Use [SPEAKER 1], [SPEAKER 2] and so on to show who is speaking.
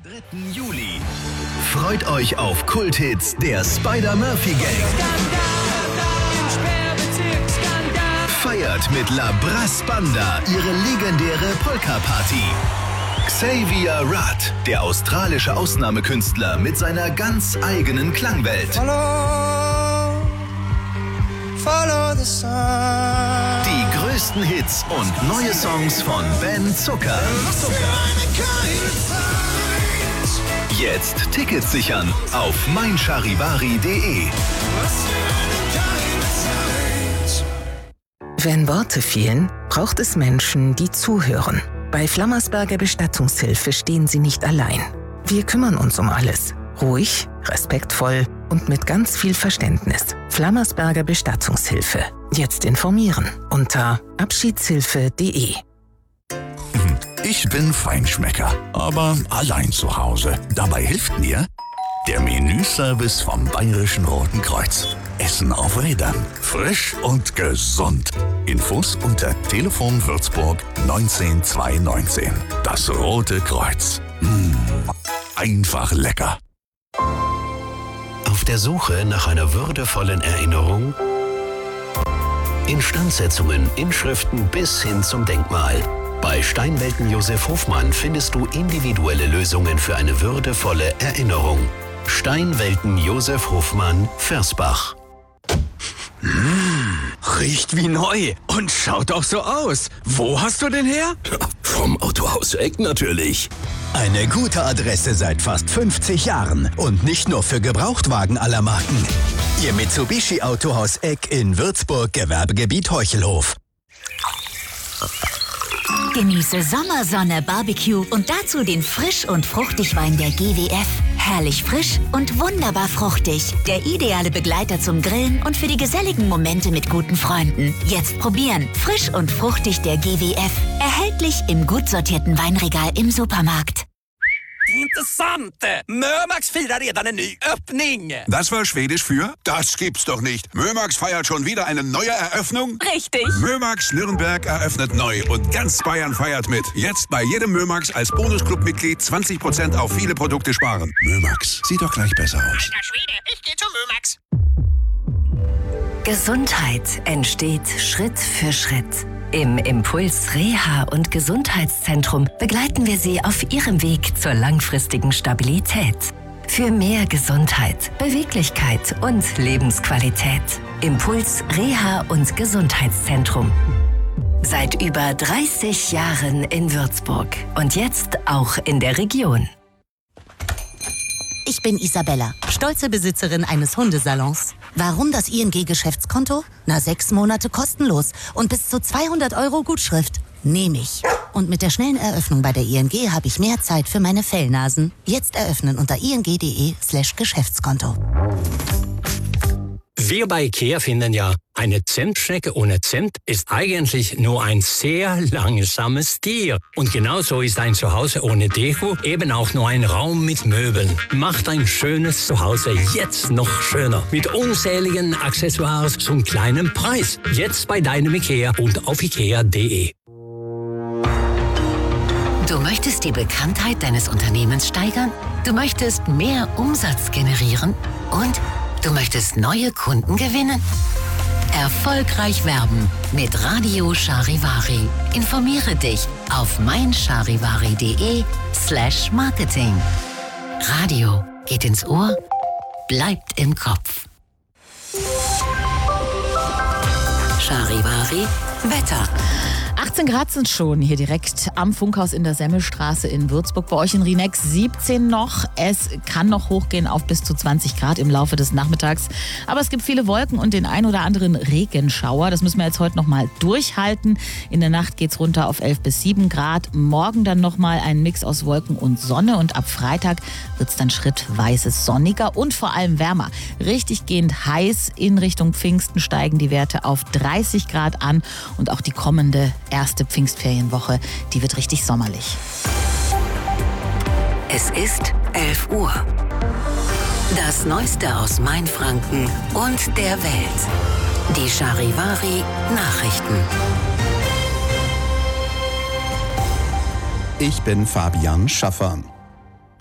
[SPEAKER 1] 3. Juli. Freut euch auf Kulthits der Spider-Murphy-Gang. Feiert mit La Brass Banda ihre legendäre Polka-Party. Xavier Rudd, der australische Ausnahmekünstler mit seiner ganz eigenen Klangwelt.
[SPEAKER 2] Follow the sun.
[SPEAKER 1] Die größten Hits und neue Songs von Ben Zucker. Jetzt Tickets sichern auf meincharivari.de.
[SPEAKER 3] Wenn Worte fehlen, braucht es Menschen, die zuhören. Bei Flammersberger Bestattungshilfe stehen Sie nicht allein. Wir kümmern uns um alles. Ruhig, respektvoll und mit ganz viel Verständnis. Flammersberger Bestattungshilfe. Jetzt informieren unter abschiedshilfe.de.
[SPEAKER 4] Ich bin Feinschmecker, aber allein zu Hause. Dabei hilft mir der Menüservice vom Bayerischen Roten Kreuz. Essen auf Rädern. Frisch und gesund. Infos unter Telefon Würzburg 19219. Das Rote Kreuz. Einfach lecker.
[SPEAKER 1] Auf der Suche nach einer würdevollen Erinnerung? Instandsetzungen, Inschriften bis hin zum Denkmal. Bei Steinwelten Josef Hofmann findest du individuelle Lösungen für eine würdevolle Erinnerung. Steinwelten Josef Hofmann, Versbach.
[SPEAKER 5] Riecht wie neu und schaut auch so aus. Wo hast du den her?
[SPEAKER 1] Vom Autohaus Eck natürlich.
[SPEAKER 6] Eine gute Adresse seit fast 50 Jahren und nicht nur für Gebrauchtwagen aller Marken. Ihr Mitsubishi Autohaus Eck in Würzburg, Gewerbegebiet Heuchelhof.
[SPEAKER 7] Genieße Sommersonne, Barbecue und dazu den Frisch- und Fruchtigwein der GWF. Herrlich frisch und wunderbar fruchtig. Der ideale Begleiter zum Grillen und für die geselligen Momente mit guten Freunden. Jetzt probieren. Frisch und fruchtig der GWF. Erhältlich im gut sortierten Weinregal im Supermarkt.
[SPEAKER 5] Intressant! Mömax firar redan en ny öppning.
[SPEAKER 4] Das war Schwedisch für? Das gibt's doch nicht. Mömax feiert schon wieder eine neue Eröffnung?
[SPEAKER 7] Richtig.
[SPEAKER 4] Mömax Nürnberg eröffnet neu und ganz Bayern feiert mit. Jetzt bei jedem Mömax als Bonusclub-Mitglied 20% auf viele Produkte sparen. Mömax, sieht doch gleich besser aus.
[SPEAKER 5] Alter Schwede, ich geh zu Mömax.
[SPEAKER 8] Gesundheit entsteht Schritt für Schritt. Im Impuls Reha- und Gesundheitszentrum begleiten wir Sie auf Ihrem Weg zur langfristigen Stabilität. Für mehr Gesundheit, Beweglichkeit und Lebensqualität. Impuls Reha- und Gesundheitszentrum. Seit über 30 Jahren in Würzburg und jetzt auch in der Region.
[SPEAKER 9] Ich bin Isabella, stolze Besitzerin eines Hundesalons. Warum das ING-Geschäftskonto? 6 Monate kostenlos und bis zu 200 € Gutschrift. Nehme ich. Und mit der schnellen Eröffnung bei der ING habe ich mehr Zeit für meine Fellnasen. Jetzt eröffnen unter ing.de/Geschäftskonto.
[SPEAKER 10] Wir bei IKEA finden ja, eine Zimtschnecke ohne Zimt ist eigentlich nur ein sehr langsames Tier. Und genauso ist ein Zuhause ohne Deko eben auch nur ein Raum mit Möbeln. Macht ein schönes Zuhause jetzt noch schöner. Mit unzähligen Accessoires zum kleinen Preis. Jetzt bei deinem IKEA und auf ikea.de.
[SPEAKER 8] Du möchtest die Bekanntheit deines Unternehmens steigern? Du möchtest mehr Umsatz generieren? Und du möchtest neue Kunden gewinnen? Erfolgreich werben mit Radio Charivari. Informiere dich auf meincharivari.de/Marketing. Radio geht ins Ohr, bleibt im Kopf. Charivari Wetter.
[SPEAKER 11] 18 Grad sind schon hier direkt am Funkhaus in der Semmelstraße in Würzburg. Bei euch in Rieneck 17 noch. Es kann noch hochgehen auf bis zu 20 Grad im Laufe des Nachmittags. Aber es gibt viele Wolken und den ein oder anderen Regenschauer. Das müssen wir jetzt heute noch mal durchhalten. In der Nacht geht's runter auf 11 bis 7 Grad. Morgen dann noch mal ein Mix aus Wolken und Sonne. Und ab Freitag wird's dann schrittweise sonniger und vor allem wärmer. Richtig gehend heiß. In Richtung Pfingsten steigen die Werte auf 30 Grad an. Und auch die kommende erste Pfingstferienwoche, die wird richtig sommerlich.
[SPEAKER 8] Es ist 11 Uhr. Das Neueste aus Mainfranken und der Welt. Die Charivari Nachrichten.
[SPEAKER 12] Ich bin Fabian Schaffer.